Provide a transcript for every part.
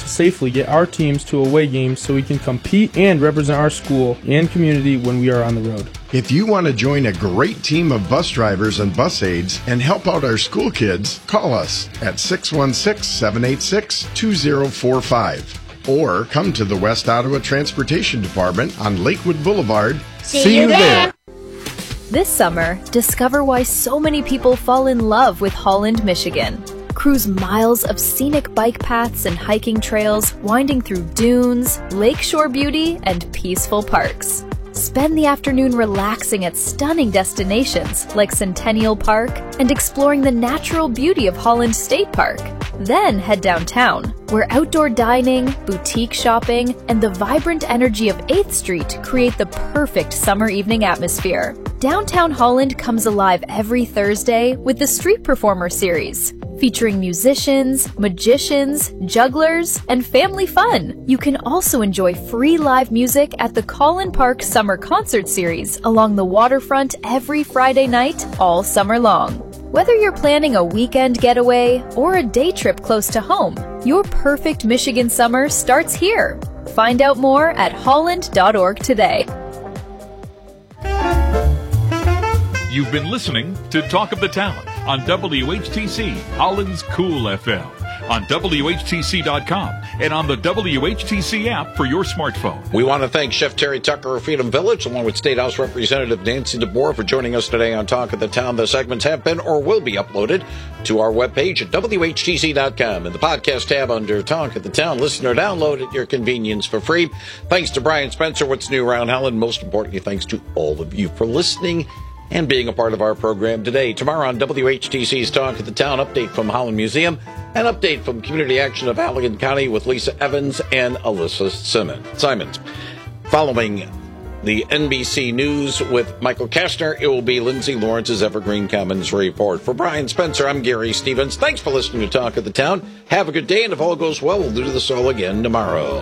safely get our teams to away games so we can compete and represent our school and community when we are on the road. If you want to join a great team of bus drivers and bus aides and help out our school kids, call us at 616-786-2045 or come to the West Ottawa Transportation Department on Lakewood Boulevard. See you there! This summer, discover why so many people fall in love with Holland, Michigan. Cruise miles of scenic bike paths and hiking trails winding through dunes, lakeshore beauty, and peaceful parks. Spend the afternoon relaxing at stunning destinations like Centennial Park and exploring the natural beauty of Holland State Park. Then head downtown, where outdoor dining, boutique shopping, and the vibrant energy of 8th Street create the perfect summer evening atmosphere. Downtown Holland comes alive every Thursday with the Street Performer series, featuring musicians, magicians, jugglers, and family fun. You can also enjoy free live music at the Collin Park Summer Concert Series along the waterfront every Friday night all summer long. Whether you're planning a weekend getaway or a day trip close to home, your perfect Michigan summer starts here. Find out more at holland.org today. You've been listening to Talk of the Town on WHTC, Holland's Cool FM, on WHTC.com, and on the WHTC app for your smartphone. We want to thank Chef Terry Tucker of Freedom Village, along with State House Representative Nancy DeBoer, for joining us today on Talk of the Town. The segments have been or will be uploaded to our webpage at WHTC.com in the podcast tab under Talk of the Town. Listen or download at your convenience for free. Thanks to Brian Spencer, What's New Around Holland. Most importantly, thanks to all of you for listening and being a part of our program today. Tomorrow on WHTC's Talk of the Town, update from Holland Museum, an update from Community Action of Allegan County with Lisa Evans and Alyssa Simons. Following the NBC News with Michael Kastner, it will be Lindsay Lawrence's Evergreen Commons Report. For Brian Spencer, I'm Gary Stevens. Thanks for listening to Talk of the Town. Have a good day, and if all goes well, we'll do this all again tomorrow.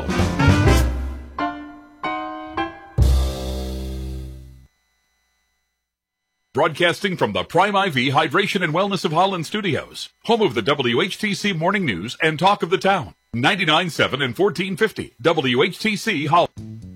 Broadcasting from the Prime IV Hydration and Wellness of Holland Studios, home of the WHTC Morning News and Talk of the Town. 99.7 and 1450 WHTC Holland.